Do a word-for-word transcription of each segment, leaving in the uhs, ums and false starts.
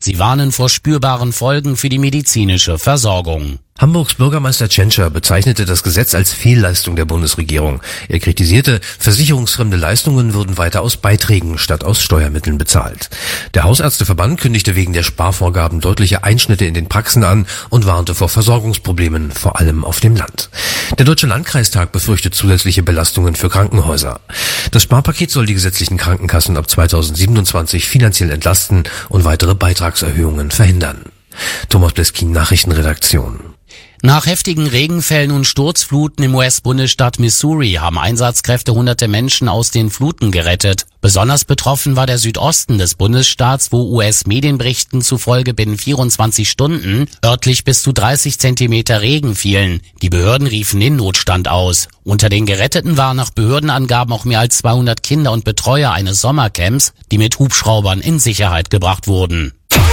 Sie warnen vor spürbaren Folgen für die medizinische Versorgung. Hamburgs Bürgermeister Tschentscher bezeichnete das Gesetz als Fehlleistung der Bundesregierung. Er kritisierte, versicherungsfremde Leistungen würden weiter aus Beiträgen statt aus Steuermitteln bezahlt. Der Hausärzteverband kündigte wegen der Sparvorgaben deutliche Einschnitte in den Praxen an und warnte vor Versorgungsproblemen, vor allem auf dem Land. Der Deutsche Landkreistag befürchtet zusätzliche Belastungen für Krankenhäuser. Das Sparpaket soll die gesetzlichen Krankenkassen ab zweitausendsiebenundzwanzig finanziell entlasten und weitere Beitragserhöhungen verhindern. Thomas Bleskin, Nachrichtenredaktion. Nach heftigen Regenfällen und Sturzfluten im U S-Bundesstaat Missouri haben Einsatzkräfte hunderte Menschen aus den Fluten gerettet. Besonders betroffen war der Südosten des Bundesstaats, wo U S-Medienberichten zufolge binnen vierundzwanzig Stunden örtlich bis zu dreißig Zentimeter Regen fielen. Die Behörden riefen den Notstand aus. Unter den Geretteten waren nach Behördenangaben auch mehr als zweihundert Kinder und Betreuer eines Sommercamps, die mit Hubschraubern in Sicherheit gebracht wurden.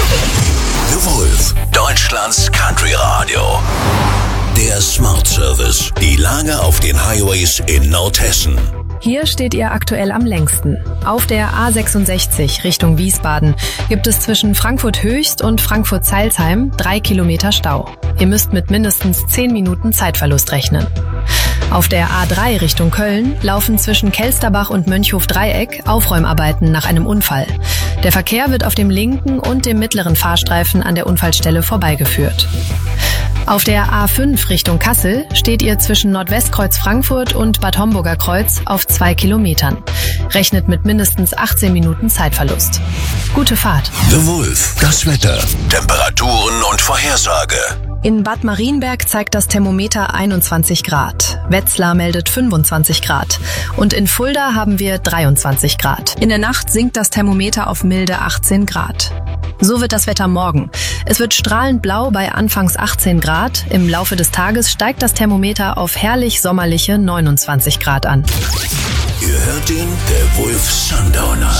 The Wolf, Deutschlands Country Radio. Der Smart Service. Die Lage auf den Highways in Nordhessen. Hier steht ihr aktuell am längsten. Auf der A sechsundsechzig Richtung Wiesbaden gibt es zwischen Frankfurt-Höchst und Frankfurt-Zeilsheim drei Kilometer Stau. Ihr müsst mit mindestens zehn Minuten Zeitverlust rechnen. Auf der A drei Richtung Köln laufen zwischen Kelsterbach und Mönchhof-Dreieck Aufräumarbeiten nach einem Unfall. Der Verkehr wird auf dem linken und dem mittleren Fahrstreifen an der Unfallstelle vorbeigeführt. Auf der A fünf Richtung Kassel steht ihr zwischen Nordwestkreuz Frankfurt und Bad Homburger Kreuz auf zwei Kilometern. Rechnet mit mindestens achtzehn Minuten Zeitverlust. Gute Fahrt. The Wolf, das Wetter, Temperaturen und Vorhersage. In Bad Marienberg zeigt das Thermometer einundzwanzig Grad. Wetzlar meldet fünfundzwanzig Grad. Und in Fulda haben wir dreiundzwanzig Grad. In der Nacht sinkt das Thermometer auf milde achtzehn Grad. So wird das Wetter morgen. Es wird strahlend blau bei anfangs achtzehn Grad. Im Laufe des Tages steigt das Thermometer auf herrlich sommerliche neunundzwanzig Grad an. Ihr hört den The Wolf Sundowner.